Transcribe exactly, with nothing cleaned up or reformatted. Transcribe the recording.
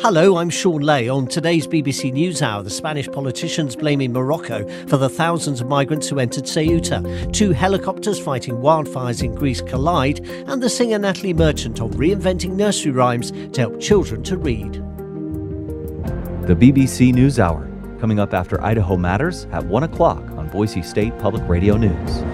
Hello, I'm Sean Lay. On today's B B C NewsHour, the Spanish politicians blaming Morocco for the thousands of migrants who entered Ceuta. Two helicopters fighting wildfires in Greece collide, and the singer Natalie Merchant on reinventing nursery rhymes to help children to read. The B B C NewsHour, coming up after Idaho Matters at one o'clock on Boise State Public Radio News.